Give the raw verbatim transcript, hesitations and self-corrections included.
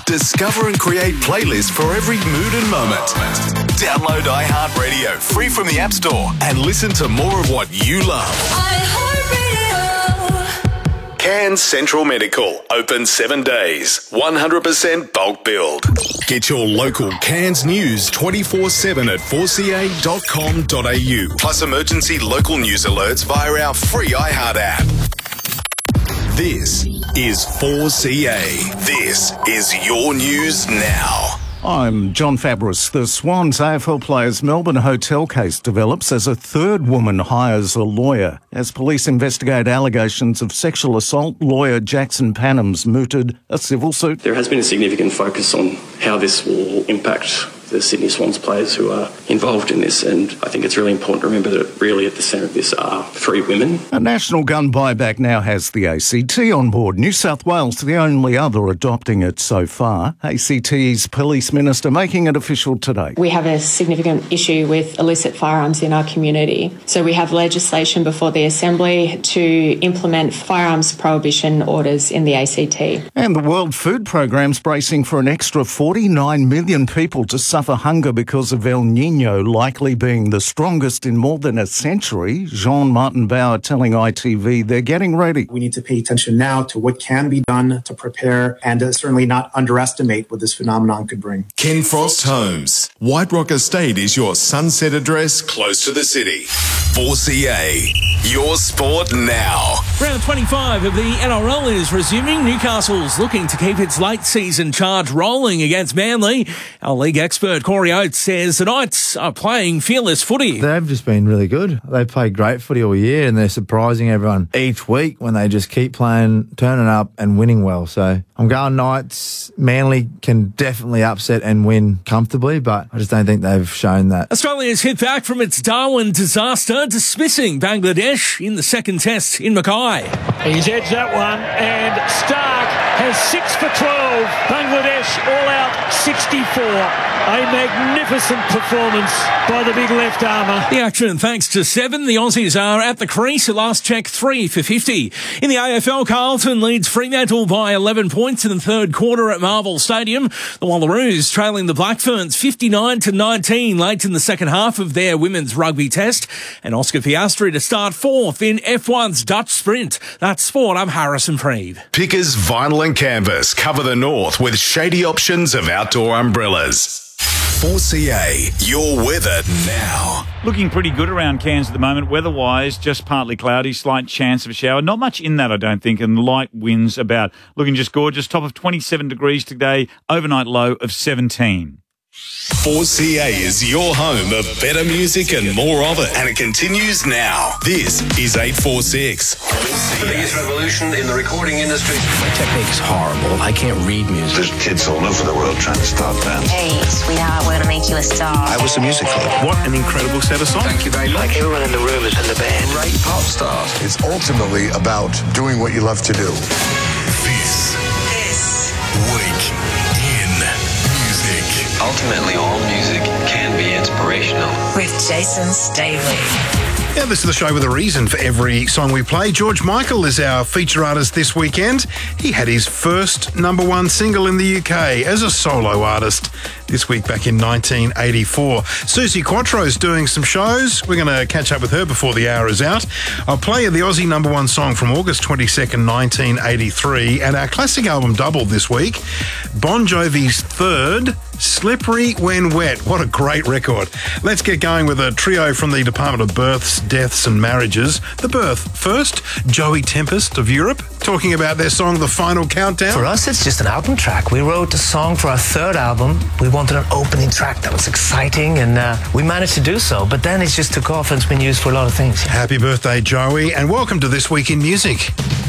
Discover and create playlists for every mood and moment. Download iHeartRadio free from the App Store and listen to more of what you love. iHeartRadio. Cairns Central Medical, open seven days, one hundred percent bulk build. Get your local Cairns news twenty-four seven at four c a dot com dot a u, plus emergency local news alerts via our free iHeart app. This is four C A. This is your news now. I'm John Fabris. The Swans A F L players' Melbourne hotel case develops as a third woman hires a lawyer. As police investigate allegations of sexual assault, lawyer Jackson Panham's mooted a civil suit. There has been a significant focus on how this will impact the Sydney Swans players who are involved in this, and I think it's really important to remember that really at the centre of this are three women. A national gun buyback now has the A C T on board. New South Wales, the only other adopting it so far. A C T's police minister making it official today. We have a significant issue with illicit firearms in our community. So we have legislation before the Assembly to implement firearms prohibition orders in the A C T. And the World Food Programme's bracing for an extra forty-nine million people to suffer hunger because of El Nino likely being the strongest in more than a century. Jean-Martin Bauer telling I T V they're getting ready. We need to pay attention now to what can be done to prepare and uh, certainly not underestimate what this phenomenon could bring. Ken Frost Homes. White Rock Estate is your sunset address close to the city. four C A, your sport now. Round twenty-five of the N R L is resuming. Newcastle's looking to keep its late season charge rolling against Manly. Our league expert Corey Oates says the Knights are playing fearless footy. They've just been really good. They play great footy all year and they're surprising everyone each week when they just keep playing, turning up and winning well. So I'm going Knights. Manly can definitely upset and win comfortably, but I just don't think they've shown that. Australia's hit back from its Darwin disaster, dismissing Bangladesh in the second test in Mackay. He's edged that one, and Stark has six for twelve. Bangladesh all out sixty-four. A magnificent performance by the big left armour. The action thanks to seven. The Aussies are at the crease. At last check, three for fifty. In the A F L, Carlton leads Fremantle by eleven points in the third quarter at Marvel Stadium. The Wallaroos trailing the Black Ferns fifty-nine to nineteen late in the second half of their women's rugby test. And Oscar Piastri to start fourth in F one's Dutch Sprint. That's sport. I'm Harrison Freed. Pickers Vinyl and Canvas cover the north with shady options of outdoor umbrellas. four C A, your weather now. Looking pretty good around Cairns at the moment. Weather-wise, just partly cloudy, slight chance of a shower. Not much in that, I don't think, and light winds about. Looking just gorgeous. Top of twenty-seven degrees today, overnight low of seventeen. four C A is your home of better music and more of it. And it continues now. This is eight forty-six. The biggest revolution in the recording industry. My technique's horrible. I can't read music. There's kids all over the world trying to start bands. Hey, sweetheart, we're going to make you a star. I was the music for them. What an incredible set of songs. Thank you very much. Like everyone in the room is in the band. Great pop stars. It's ultimately about doing what you love to do. This, this week in music. Ultimately, all music can be inspirational. With Jason Staley. Yeah, this is the show with a reason for every song we play. George Michael is our feature artist this weekend. He had his first number one single in the U K as a solo artist this week back in nineteen eighty-four. Susie Quattro's doing some shows. We're going to catch up with her before the hour is out. I'll play you the Aussie number one song from August twenty-second, nineteen eighty-three, and our classic album doubled this week. Bon Jovi's third, Slippery When Wet. What a great record. Let's get going with a trio from the Department of Births, Deaths and Marriages. The Birth. First, Joey Tempest of Europe, talking about their song The Final Countdown. For us, it's just an album track. We wrote the song for our third album. We wanted an opening track that was exciting, and uh, we managed to do so. But then it just took off and it's been used for a lot of things. Happy birthday, Joey, and welcome to This Week in Music.